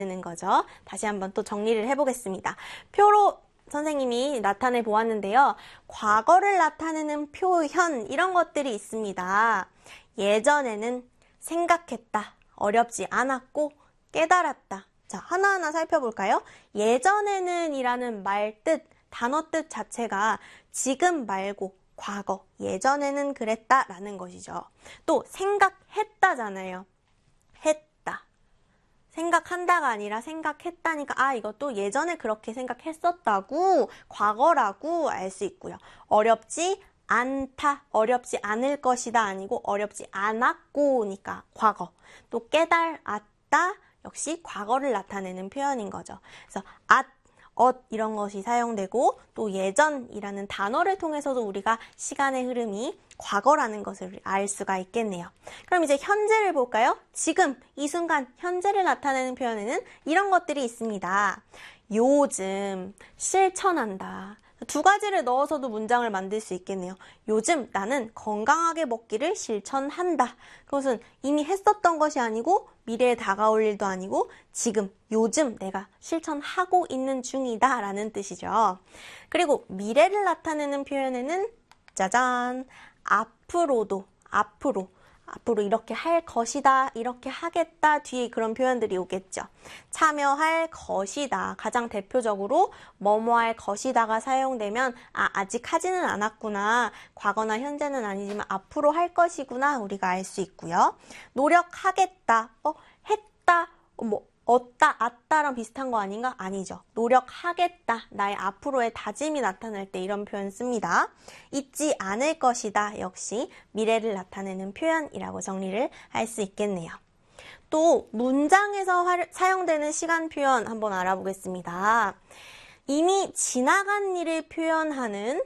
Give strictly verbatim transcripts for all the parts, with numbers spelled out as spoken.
되는 거죠. 다시 한번 또 정리를 해보겠습니다. 표로 선생님이 나타내 보았는데요. 과거를 나타내는 표현 이런 것들이 있습니다. 예전에는 생각했다, 어렵지 않았고 깨달았다. 자, 하나하나 살펴볼까요? 예전에는 이라는 말 뜻, 단어 뜻 자체가 지금 말고 과거, 예전에는 그랬다 라는 것이죠. 또 생각했다잖아요. 했다. 생각한다가 아니라 생각했다니까 아 이것도 예전에 그렇게 생각했었다고 과거라고 알 수 있고요. 어렵지 않다, 어렵지 않을 것이다 아니고 어렵지 않았고니까 과거. 또 깨달았다 역시 과거를 나타내는 표현인 거죠. 그래서 앗, 엇 이런 것이 사용되고 또 예전이라는 단어를 통해서도 우리가 시간의 흐름이 과거라는 것을 알 수가 있겠네요. 그럼 이제 현재를 볼까요? 지금 이 순간 현재를 나타내는 표현에는 이런 것들이 있습니다. 요즘, 실천한다. 두 가지를 넣어서도 문장을 만들 수 있겠네요. 요즘 나는 건강하게 먹기를 실천한다. 그것은 이미 했었던 것이 아니고 미래에 다가올 일도 아니고 지금, 요즘 내가 실천하고 있는 중이다 라는 뜻이죠. 그리고 미래를 나타내는 표현에는 짜잔, 앞으로도, 앞으로. 앞으로 이렇게 할 것이다, 이렇게 하겠다 뒤에 그런 표현들이 오겠죠. 참여할 것이다. 가장 대표적으로 뭐뭐 할 것이다가 사용되면 아, 아직 하지는 않았구나. 과거나 현재는 아니지만 앞으로 할 것이구나 우리가 알 수 있고요. 노력하겠다. 어, 했다. 어, 뭐 얻다, 앗다랑 비슷한 거 아닌가? 아니죠. 노력하겠다. 나의 앞으로의 다짐이 나타날 때 이런 표현 씁니다. 잊지 않을 것이다. 역시 미래를 나타내는 표현이라고 정리를 할 수 있겠네요. 또 문장에서 화, 사용되는 시간 표현 한번 알아보겠습니다. 이미 지나간 일을 표현하는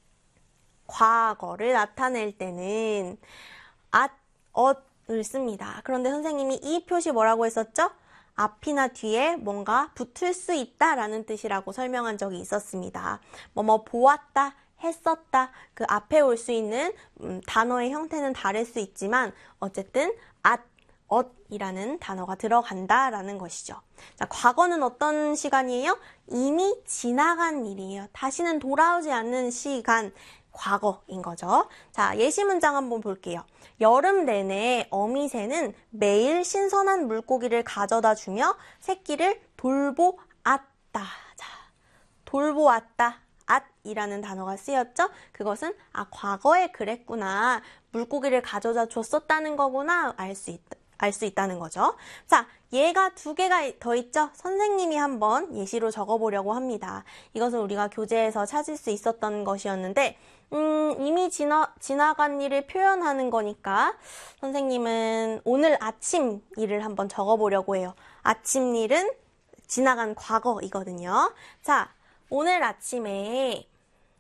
과거를 나타낼 때는 앗, 엇을 씁니다. 그런데 선생님이 이 표시 뭐라고 했었죠? 앞이나 뒤에 뭔가 붙을 수 있다라는 뜻이라고 설명한 적이 있었습니다. 뭐뭐 보았다, 했었다, 그 앞에 올 수 있는 음, 단어의 형태는 다를 수 있지만 어쨌든 앗, 엇이라는 단어가 들어간다라는 것이죠. 자, 과거는 어떤 시간이에요? 이미 지나간 일이에요. 다시는 돌아오지 않는 시간, 과거인 거죠. 자, 예시 문장 한번 볼게요. 여름 내내 어미새는 매일 신선한 물고기를 가져다 주며 새끼를 돌보았다. 자, 돌보았다. 앗이라는 단어가 쓰였죠? 그것은 아, 과거에 그랬구나. 물고기를 가져다 줬었다는 거구나. 알 수 있다. 알 수 있다는 거죠. 자, 얘가 두 개가 더 있죠? 선생님이 한번 예시로 적어보려고 합니다. 이것은 우리가 교재에서 찾을 수 있었던 것이었는데 음, 이미 지나, 지나간 일을 표현하는 거니까 선생님은 오늘 아침 일을 한번 적어보려고 해요. 아침 일은 지나간 과거이거든요. 자, 오늘 아침에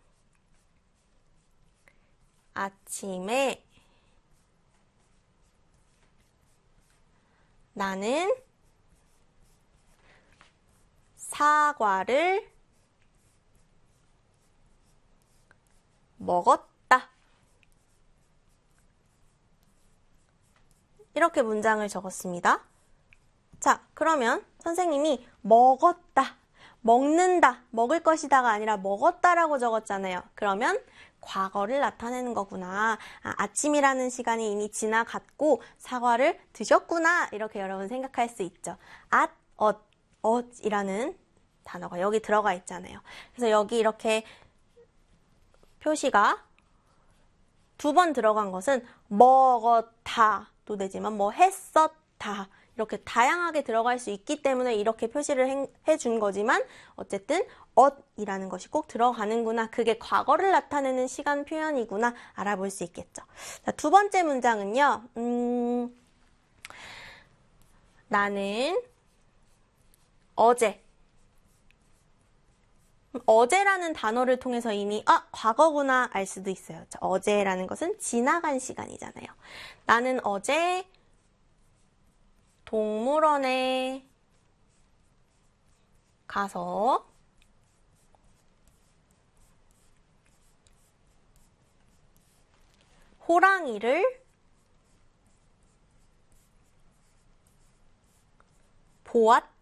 아침에 나는 사과를 먹었다. 이렇게 문장을 적었습니다. 자, 그러면 선생님이 먹었다, 먹는다, 먹을 것이다가 아니라 먹었다라고 적었잖아요. 그러면 과거를 나타내는 거구나. 아, 아침이라는 시간이 이미 지나갔고 사과를 드셨구나. 이렇게 여러분 생각할 수 있죠. 앗, 엇, 엇이라는 단어가 여기 들어가 있잖아요. 그래서 여기 이렇게 표시가 두 번 들어간 것은 먹었다도 되지만 뭐 했었다. 이렇게 다양하게 들어갈 수 있기 때문에 이렇게 표시를 해준 거지만 어쨌든 엇이라는 것이 꼭 들어가는구나. 그게 과거를 나타내는 시간 표현이구나. 알아볼 수 있겠죠. 자, 두 번째 문장은요. 음, 나는 어제 어제라는 단어를 통해서 이미 아, 과거구나 알 수도 있어요. 자, 어제라는 것은 지나간 시간이잖아요. 나는 어제 동물원에 가서 호랑이를 보았다.